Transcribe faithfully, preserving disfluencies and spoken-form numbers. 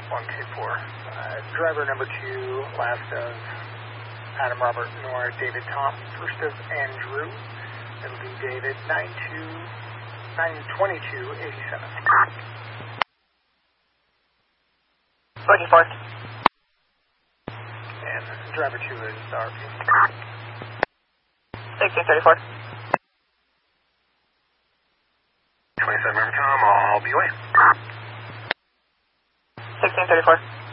one K four. Uh, driver number two, last of Adam Robert Nora David Tom, first of Andrew, it'll be David nine two nine twenty-two eighty-seven. Looking for it. And driver two is R P. sixteen thirty-four. twenty-seven November Tom, I'll be away. sixteen thirty-four.